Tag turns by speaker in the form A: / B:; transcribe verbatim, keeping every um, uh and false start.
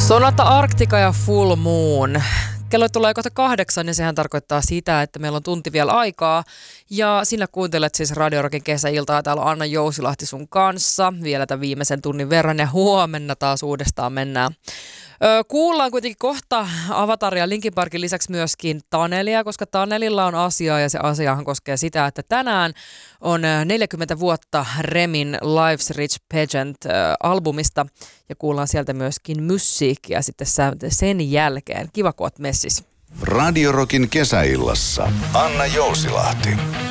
A: Sonata Arctica ja Full Moon. Kello tulee kohta kahdeksan ja sehän tarkoittaa sitä, että meillä on tunti vielä aikaa. Ja sinä kuuntelet siis Radio Rockin kesäiltaa. Täällä on Anna Jousilahti sun kanssa vielä tämän viimeisen tunnin verran ja huomenna taas uudestaan mennään. Öö, kuullaan kuitenkin kohta Avatar ja Linkin Parkin lisäksi myöskin Tanelia, koska Tanelilla on asiaa ja se asiahan koskee sitä, että tänään on neljäkymmentä vuotta Remin Life's Rich Pageant-albumista ja kuullaan sieltä myöskin musiikkia sitten sen jälkeen. Kiva, kun oot messis.
B: Radio Rockin kesäillassa Anna Jousilahti.